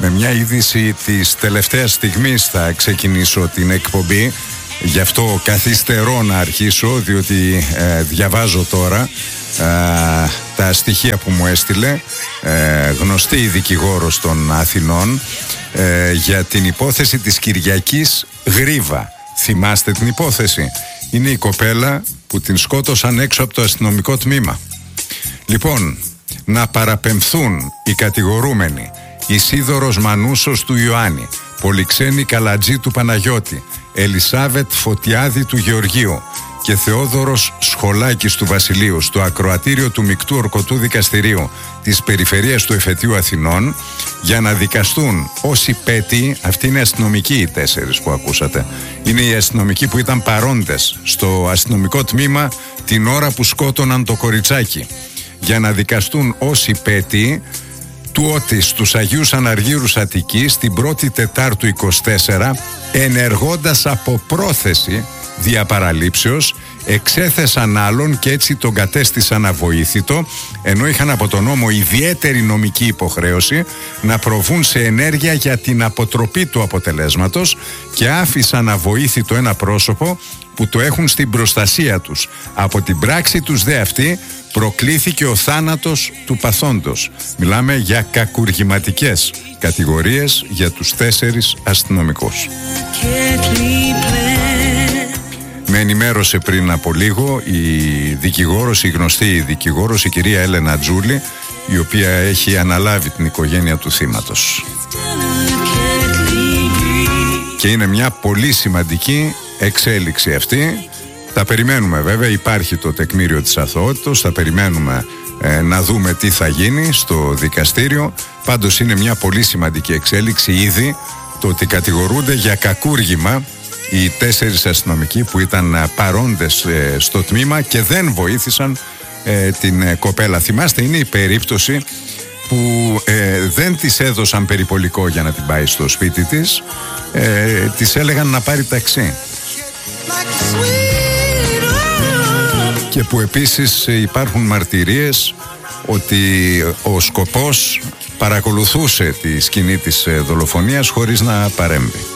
Με μια είδηση της τελευταίας στιγμής θα ξεκινήσω την εκπομπή. Γι' αυτό καθυστερώ να αρχίσω, διότι διαβάζω τώρα τα στοιχεία που μου έστειλε γνωστή δικηγόρος των Αθηνών για την υπόθεση της Κυριακής Γρίβα. Θυμάστε την υπόθεση? Είναι η κοπέλα που την σκότωσαν έξω από το αστυνομικό τμήμα. Λοιπόν, να παραπεμφθούν οι κατηγορούμενοι Ισίδωρος Μανούσος του Ιωάννη, Πολυξένη Καλατζή του Παναγιώτη, Ελισάβετ Φωτιάδη του Γεωργίου και Θεόδωρος Σχολάκης του Βασιλείου στο ακροατήριο του Μεικτού Ορκωτού Δικαστηρίου της Περιφερείας του Εφετείου Αθηνών για να δικαστούν ως υπέτειοι. Αυτοί είναι αστυνομικοί οι 4 που ακούσατε. Είναι οι αστυνομικοί που ήταν παρόντες στο αστυνομικό τμήμα την ώρα που σκότωναν το κοριτσάκι, για να δικαστούν ως υπέτειοι του ότι στους Αγίους Αναργύρους Αττικής την 1η Τετάρτου 24, ενεργώντας από πρόθεση δια παραλήψεως, εξέθεσαν άλλον και έτσι τον κατέστησαν αβοήθητο, ενώ είχαν από τον νόμο ιδιαίτερη νομική υποχρέωση να προβούν σε ενέργεια για την αποτροπή του αποτελέσματος και άφησαν αβοήθητο ένα πρόσωπο που το έχουν στην προστασία τους. Από την πράξη τους δε αυτή προκλήθηκε ο θάνατος του παθόντος. Μιλάμε για κακουργηματικές κατηγορίες για τους 4 αστυνομικούς. Με ενημέρωσε πριν από λίγο η δικηγόρος, η γνωστή δικηγόρος, η κυρία Έλενα Τζούλη, η οποία έχει αναλάβει την οικογένεια του θύματος. Και είναι μια πολύ σημαντική εξέλιξη αυτή. Θα περιμένουμε βέβαια, υπάρχει το τεκμήριο της αθωότητος, θα περιμένουμε να δούμε τι θα γίνει στο δικαστήριο. Πάντως είναι μια πολύ σημαντική εξέλιξη ήδη το ότι κατηγορούνται για κακούργημα οι 4 αστυνομικοί που ήταν παρόντες στο τμήμα και δεν βοήθησαν την κοπέλα. Θυμάστε, είναι η περίπτωση που δεν της έδωσαν περιπολικό για να την πάει στο σπίτι της, της έλεγαν να πάρει ταξί. Και που επίσης υπάρχουν μαρτυρίες ότι ο σκοπός παρακολουθούσε τη σκηνή της δολοφονίας χωρίς να παρέμβει.